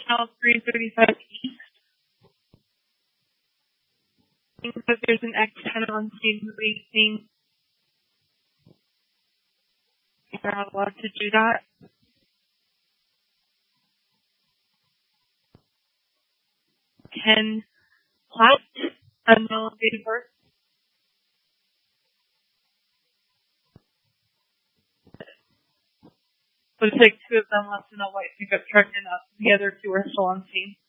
channel 335 east. Seems that there's an X10 on scene that we've seen. You're not allowed to do that. 10 left, unknown date of birth. Looks like 2 of them left in a white pickup truck and the other 2 are still on scene.